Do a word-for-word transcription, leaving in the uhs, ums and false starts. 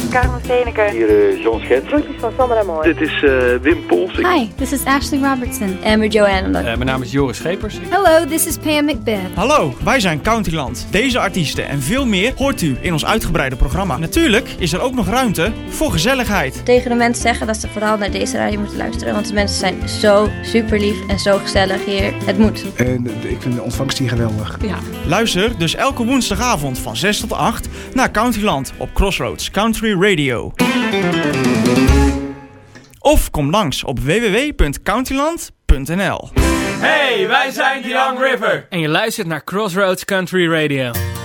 Karen Steeneke. Hier uh, John Schets. Groetjes van Sandra Mooi. Dit is uh, Wim Pols. Hi, this is Ashley Robertson. En met Joanne. Uh, mijn naam is Joris Schepers. Hello, this is Pam Macbeth. Hallo, wij zijn Countryland. Deze artiesten en veel meer hoort u in ons uitgebreide programma. Natuurlijk is er ook nog ruimte voor gezelligheid. Tegen de mensen zeggen dat ze vooral naar deze radio moeten luisteren. Want de mensen zijn zo super lief en zo gezellig hier. Het moet. En ik vind de ontvangst hier geweldig. Ja. Luister dus elke woensdagavond van zes tot acht naar Countryland op Crossroads Country Radio. Of kom langs op w w w punt countryland punt n l. Hey, wij zijn The Young River. En je luistert naar Crossroads Country Radio.